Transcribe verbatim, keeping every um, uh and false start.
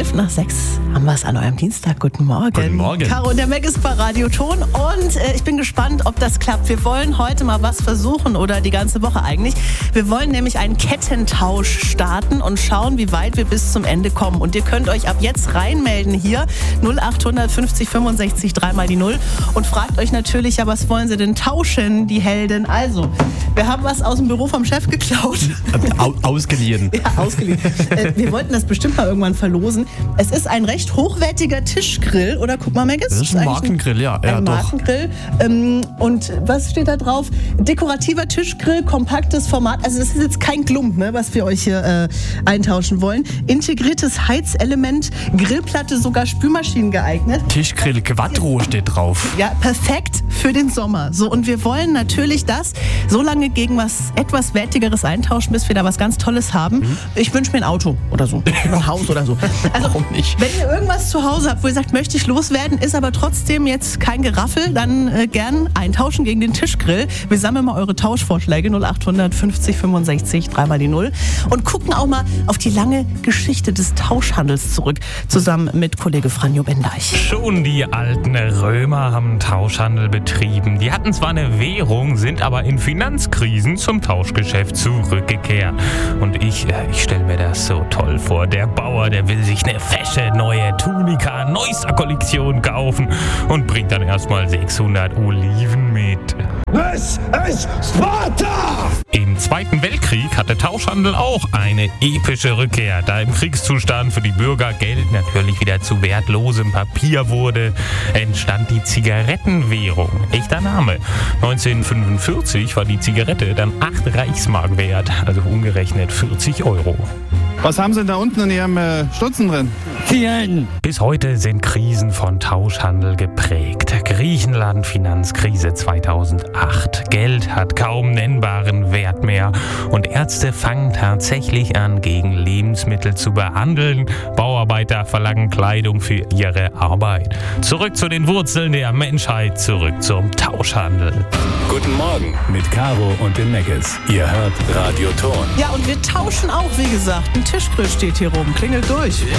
Elf nach sechs haben wir es an eurem Dienstag. Guten Morgen. Guten Morgen. Caro und der Mac ist bei Radioton und äh, ich bin gespannt, ob das klappt. Wir wollen heute mal was versuchen oder die ganze Woche eigentlich. Wir wollen nämlich einen Kettentausch starten und schauen, wie weit wir bis zum Ende kommen. Und ihr könnt euch ab jetzt reinmelden hier null acht fünfzig fünfundsechzig dreimal die Null und fragt euch natürlich, ja, was wollen sie denn tauschen, die Helden? Also, wir haben was aus dem Büro vom Chef geklaut. Au- ausgeliehen. Ja, ausgeliehen. äh, wir wollten das bestimmt mal irgendwann verlosen. Es ist ein recht hochwertiger Tischgrill, oder? Guck mal, Megis. Das ist ein Markengrill, ja. ja Ein doch. Markengrill. Ähm, und was steht da drauf? Dekorativer Tischgrill, kompaktes Format. Also das ist jetzt kein Klump, ne, was wir euch hier äh, eintauschen wollen. Integriertes Heizelement, Grillplatte, sogar Spülmaschinen geeignet. Tischgrill Quattro steht drauf. Ja, perfekt für den Sommer. So, und wir wollen natürlich das so lange gegen was etwas Wertigeres eintauschen, bis wir da was ganz Tolles haben. Mhm. Ich wünsche mir ein Auto oder so. Ein Haus oder so. Also, warum nicht? Wenn ihr irgendwas zu Hause habt, wo ihr sagt, möchte ich loswerden, ist aber trotzdem jetzt kein Geraffel, dann äh, gern eintauschen gegen den Tischgrill. Wir sammeln mal eure Tauschvorschläge null acht fünfzig fünfundsechzig dreimal die Null und gucken auch mal auf die lange Geschichte des Tauschhandels zurück, zusammen mit Kollege Franjo Bendeich. Schon die alten Römer haben Tauschhandel betrieben. Die hatten zwar eine Währung, sind aber in Finanzkrisen zum Tauschgeschäft zurückgekehrt. Und ich, ich stelle mir das so toll vor. Der Bauer, der will sich eine fesche neue Tunika Neustar-Kollektion kaufen und bringt dann erstmal sechshundert Oliven mit. Es ist Sparta! Im Zweiten Weltkrieg hatte Tauschhandel auch eine epische Rückkehr, da im Kriegszustand für die Bürger Geld natürlich wieder zu wertlosem Papier wurde, entstand die Zigarettenwährung. Echter Name. neunzehnhundertfünfundvierzig war die Zigarette dann acht Reichsmark wert, also umgerechnet vierzig Euro. Was haben Sie da unten in Ihrem äh, Stutzen drin? Vielen. Bis heute sind Krisen von Tauschhandel geprägt. Griechenland Finanzkrise zweitausendacht. Geld hat kaum nennbaren Wert mehr und Ärzte fangen tatsächlich an, gegen Lebensmittel zu behandeln. Bauarbeiter verlangen Kleidung für ihre Arbeit. Zurück zu den Wurzeln der Menschheit, zurück zum Tauschhandel. Guten Morgen mit Caro und den Meckes. Ihr hört Radioton. Ja, und wir tauschen auch, wie gesagt. Ein Tischgrill steht hier rum. Klingelt durch.